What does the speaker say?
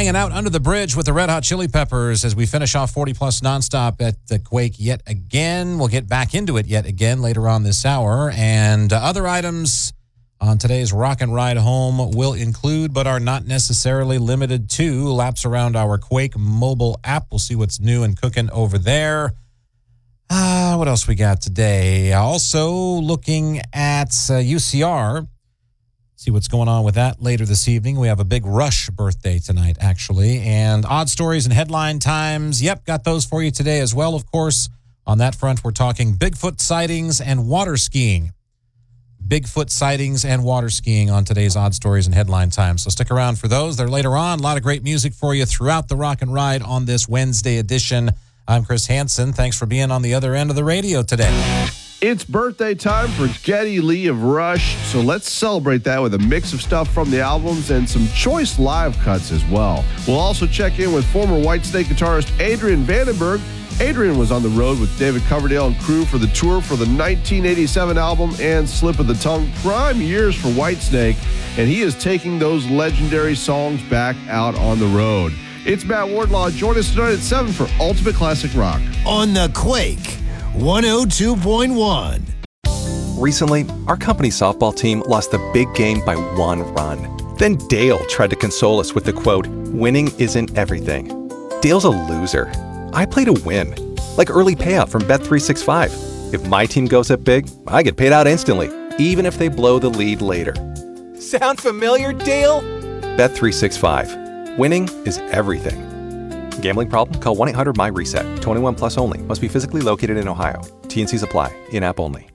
hanging out under the bridge with the Red Hot Chili Peppers as we finish off 40 Plus nonstop at the Quake yet again. We'll get back into it yet again later on this hour. And other items on today's Rock and Ride Home will include, but are not necessarily limited to, laps around our Quake mobile app. We'll see what's new and cooking over there. What else we got today? Also looking at UCR. See what's going on with that later this evening. We have a big Rush birthday tonight, actually. And odd stories and headline times. Yep, got those for you today as well, of course. On that front, we're talking Bigfoot sightings and water skiing. Bigfoot sightings and water skiing on today's Odd Stories and Headline Time. So stick around for those. They're later on. A lot of great music for you throughout the Rock and Ride on this Wednesday edition. I'm Chris Hansen. Thanks for being on the other end of the radio today. It's birthday time for Geddy Lee of Rush, so let's celebrate that with a mix of stuff from the albums and some choice live cuts as well. We'll also check in with former Whitesnake guitarist Adrian Vandenberg. Adrian was on the road with David Coverdale and crew for the tour for the 1987 album and Slip of the Tongue, prime years for Whitesnake, and he is taking those legendary songs back out on the road. It's Matt Wardlaw. Join us tonight at 7 for Ultimate Classic Rock. On the Quake 102.1. Recently, our company softball team lost the big game by 1 run. Then Dale tried to console us with the quote, "Winning isn't everything." Dale's a loser. I play to win, like early payout from Bet365. If my team goes up big, I get paid out instantly, even if they blow the lead later. Sound familiar, Dale? Bet365. Winning is everything. Gambling problem? Call 1-800-MY-RESET. 21 plus only. Must be physically located in Ohio. T&Cs apply. In-app only.